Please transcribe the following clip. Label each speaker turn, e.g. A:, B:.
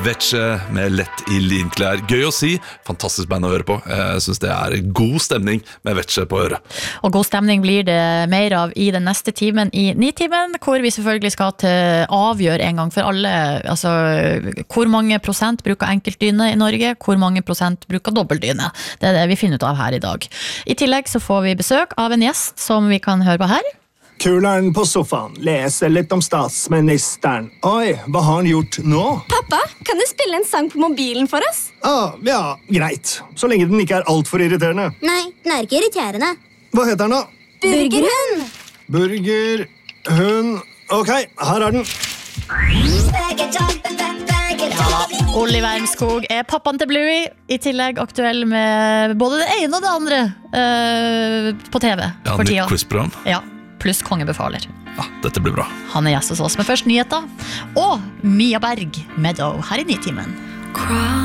A: Vetsche med Lett i linklær. Gøy å si, fantastisk band å høre på. Jeg synes det god stemning med Vetsche på øret.
B: Og god stemning blir det mer av i den neste timen i Nitimen, hvor vi selvfølgelig skal avgjøre en gang for alle, altså hvor mange prosent bruker enkeltdyne i Norge, hvor mange prosent bruker dobbeltdyne. Det det vi finner ut av her i dag. I tillegg så får vi besøk av en gjest som vi kan høre på her.
C: Kuleren på sofaen, leser litt om statsministeren. Oi, hva har han gjort nå?
D: Pappa, kan du spille en sang på mobilen for oss?
C: Ja, greit. Så lenge den ikke alt for irriterende.
D: Nei, den ikke irriterende.
C: Hva heter den da?
D: Burgerhund!
C: Burgerhund. Ok, her den.
B: Olli Wermskog pappaen til Bluey, i tillegg aktuell med både det ene og det andre på TV for tida.
A: Quizprogram.
B: Ja, pluss kongebefaler.
A: Ja, dette blir bra.
B: Han gjest hos oss med først nyheter, og Mia Berg, Meadow, her i Nitimen.